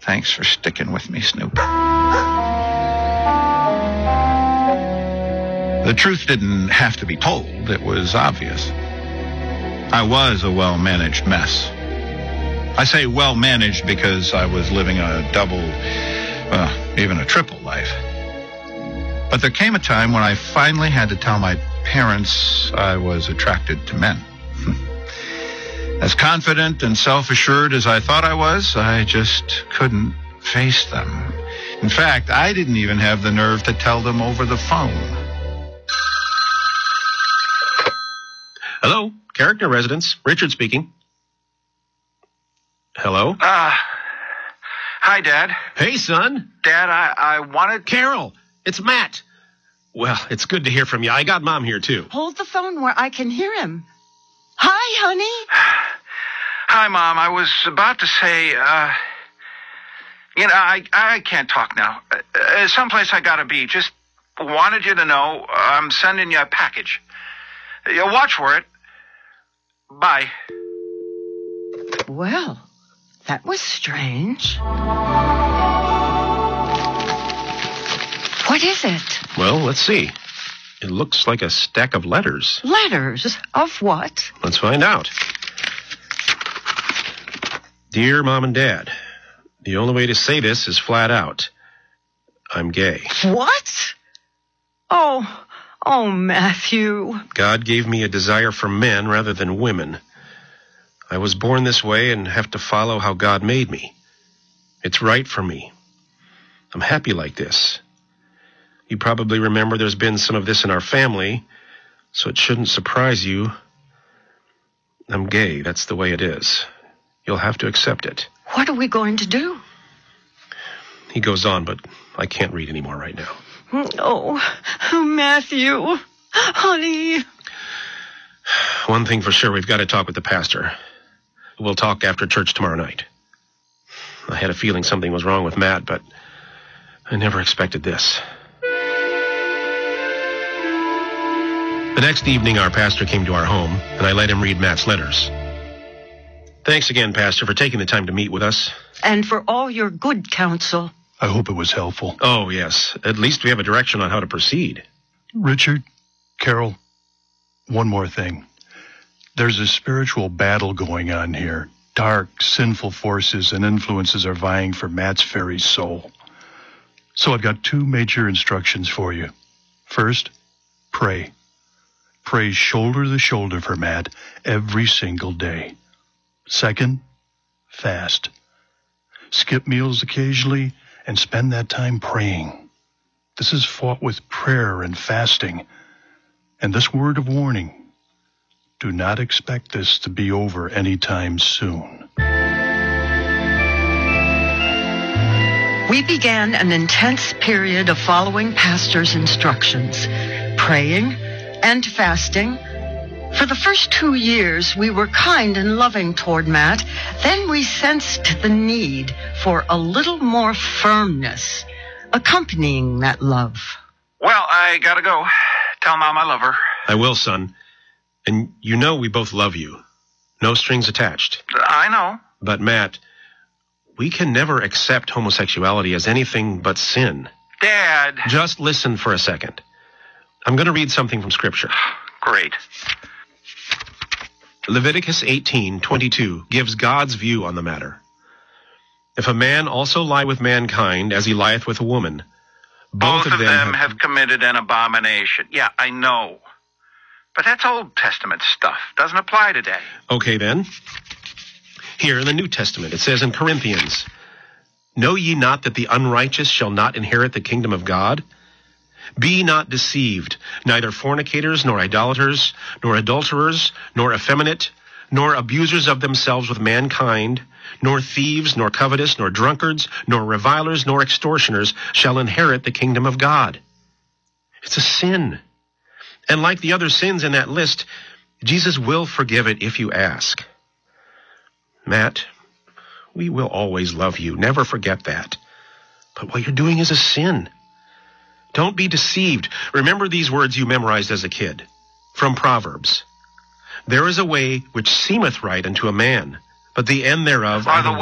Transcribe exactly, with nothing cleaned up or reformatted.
Thanks for sticking with me, Snoop. The truth didn't have to be told. It was obvious. I was a well-managed mess. I say well-managed because I was living a double, well, even a triple life. But there came a time when I finally had to tell my parents I was attracted to men. As confident and self-assured as I thought I was, I just couldn't face them. In fact, I didn't even have the nerve to tell them over the phone. Hello, Character Residence. Richard speaking. Hello? Ah, uh, hi, Dad. Hey, son. Dad, I, I wanted... Carol, it's Matt. Well, it's good to hear from you. I got Mom here, too. Hold the phone where I can hear him. Hi, honey. Hi, Mom. I was about to say, uh... You know, I, I can't talk now. Uh, someplace I gotta be. Just wanted you to know I'm sending you a package. You'll watch for it. Bye. Well, that was strange. What is it? Well, let's see. It looks like a stack of letters. Letters? Of what? Let's find out. Dear Mom and Dad, the only way to say this is flat out. I'm gay. What? Oh... Oh, Matthew. God gave me a desire for men rather than women. I was born this way and have to follow how God made me. It's right for me. I'm happy like this. You probably remember there's been some of this in our family, so it shouldn't surprise you. I'm gay. That's the way it is. You'll have to accept it. What are we going to do? He goes on, but I can't read anymore right now. Oh, Matthew, honey. One thing for sure, we've got to talk with the pastor. We'll talk after church tomorrow night. I had a feeling something was wrong with Matt, but I never expected this. The next evening, our pastor came to our home, and I let him read Matt's letters. Thanks again, Pastor, for taking the time to meet with us. And for all your good counsel. I hope it was helpful. Oh, yes. At least we have a direction on how to proceed. Richard, Carol, one more thing. There's a spiritual battle going on here. Dark, sinful forces and influences are vying for Matt's very soul. So I've got two major instructions for you. First, pray. Pray shoulder to shoulder for Matt every single day. Second, fast. Skip meals occasionally and spend that time praying. This is fought with prayer and fasting. And this word of warning, do not expect this to be over anytime soon. We began an intense period of following Pastor's instructions, praying and fasting. For the first two years, we were kind and loving toward Matt. Then we sensed the need for a little more firmness, accompanying that love. Well, I gotta go. Tell Mom I love her. I will, son. And you know we both love you. No strings attached. I know. But, Matt, we can never accept homosexuality as anything but sin. Dad. Just listen for a second. I'm going to read something from Scripture. Great. Leviticus eighteen twenty-two gives God's view on the matter. If a man also lie with mankind as he lieth with a woman, both, both of them, them have... have committed an abomination. Yeah, I know. But that's Old Testament stuff. Doesn't apply today. Okay, then. Here in the New Testament, it says in Corinthians, know ye not that the unrighteous shall not inherit the kingdom of God? Be not deceived, neither fornicators, nor idolaters, nor adulterers, nor effeminate, nor abusers of themselves with mankind, nor thieves, nor covetous, nor drunkards, nor revilers, nor extortioners shall inherit the kingdom of God. It's a sin. And like the other sins in that list, Jesus will forgive it if you ask. Matt, we will always love you. Never forget that. But what you're doing is a sin. Don't be deceived. Remember these words you memorized as a kid from Proverbs. There is a way which seemeth right unto a man, but the end thereof are the